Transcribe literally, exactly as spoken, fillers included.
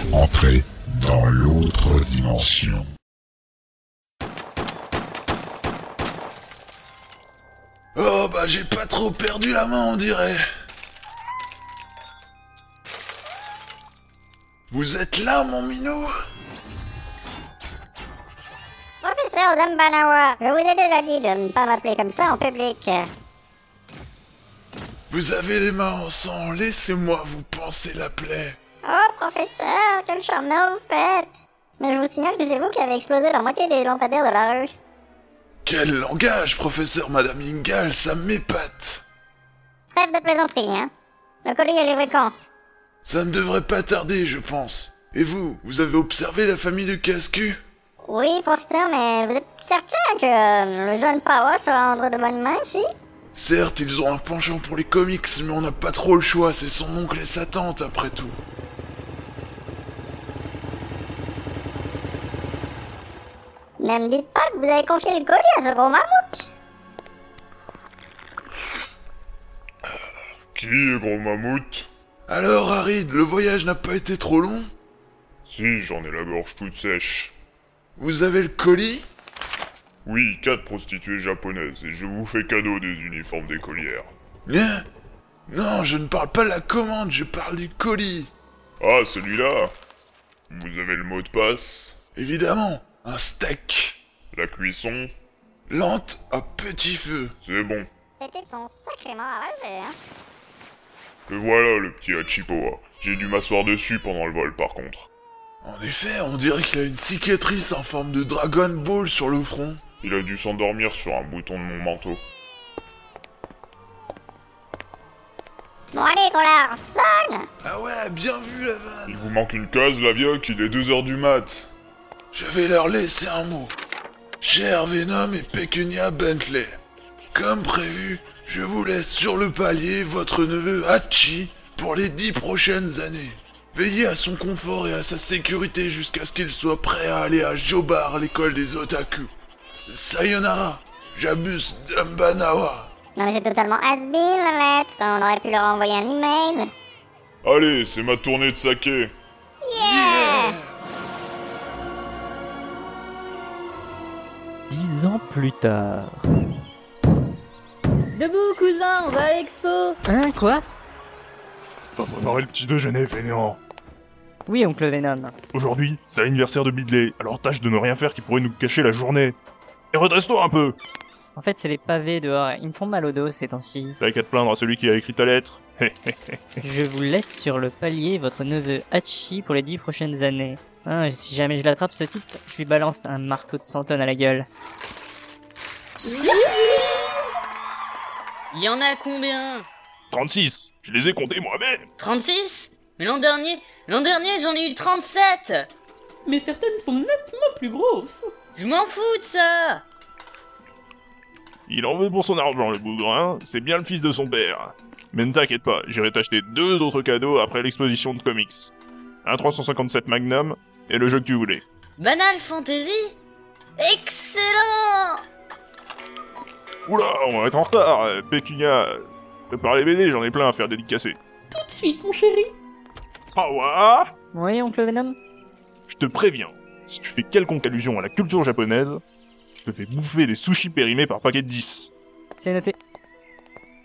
Entrez dans l'autre dimension. Oh bah j'ai pas trop perdu la main on dirait. Vous êtes là mon minou? Professeur Dumbanawa, je vous ai déjà dit de ne pas m'appeler comme ça en public. Vous avez les mains en sang, laissez-moi vous panser la plaie. Oh professeur, quel charmeur vous faites. Mais je vous signale que c'est vous qui avez explosé la moitié des lampadaires de la rue. Quel langage, professeur Madame Ingalls, ça m'épate. Trêve de plaisanterie, hein. Le colis est livré quand? Ça ne devrait pas tarder, je pense. Et vous, vous avez observé la famille de Casse-Cul? Oui, professeur, mais vous êtes certain que euh, le jeune Power sera entre de bonnes mains ici? Certes, ils ont un penchant pour les comics, mais on n'a pas trop le choix, c'est son oncle et sa tante, après tout. Ne me dites pas que vous avez confié le colis à ce gros mammouth. Qui est gros mammouth? Alors, Harid, le voyage n'a pas été trop long? Si, j'en ai la gorge toute sèche. Vous avez le colis? Oui, quatre prostituées japonaises, et je vous fais cadeau des uniformes d'écolières. Hein? Non, je ne parle pas de la commande, je parle du colis. Ah, celui-là? Vous avez le mot de passe? Évidemment, un steak. La cuisson? Lente à petit feu. C'est bon. Ces types sont sacrément arrachés, hein. Le voilà, le petit Hachipoa. J'ai dû m'asseoir dessus pendant le vol, par contre. En effet, on dirait qu'il a une cicatrice en forme de Dragon Ball sur le front. Il a dû s'endormir sur un bouton de mon manteau. Bon allez, qu'on la sonne. Ah ouais, bien vu la vanne. Il vous manque une case, la vieille, il est deux heures du mat. Je vais leur laisser un mot. Cher Venom et Pecunia Bentley, comme prévu, je vous laisse sur le palier votre neveu Hachi pour les dix prochaines années. Veillez à son confort et à sa sécurité jusqu'à ce qu'il soit prêt à aller à Jobar, l'école des otaku. Sayonara, j'abuse Dumbanawa. Non mais c'est totalement has-been la lettre. On aurait pu leur envoyer un email. Allez, c'est ma tournée de saké. Yeah. Dix ans plus tard. Debout, cousin, on va à l'expo. Hein, quoi? Va préparer le petit déjeuner, fainéant. Oui, oncle Venom. Aujourd'hui, c'est l'anniversaire de Bidley, alors tâche de ne rien faire qui pourrait nous cacher la journée. Et redresse-toi un peu! En fait, c'est les pavés dehors, ils me font mal au dos ces temps-ci. T'as qu'à te plaindre à celui qui a écrit ta lettre. Je vous laisse sur le palier votre neveu Hachi pour les dix prochaines années. Hein, si jamais je l'attrape ce type, je lui balance un marteau de cent tonnes à la gueule. Il y en a combien? trente-six, je les ai comptés moi-même. trente-six? Mais l'an dernier, l'an dernier j'en ai eu trente-sept. Mais certaines sont nettement plus grosses. Je m'en fous de ça. Il en veut pour son argent, le bougrin, c'est bien le fils de son père. Mais ne t'inquiète pas, j'irai t'acheter deux autres cadeaux après l'exposition de comics. Un trois cent cinquante-sept Magnum, et le jeu que tu voulais. Banal Fantasy? Excellent. Oula, on va être en retard, euh, Pécunia. Prépare les B D, j'en ai plein à faire dédicacer. Tout de suite, mon chéri. Ah ouais? Oui, oncle Venom? Je te préviens, si tu fais quelconque allusion à la culture japonaise, je te fais bouffer des sushis périmés par paquet de dix. C'est noté.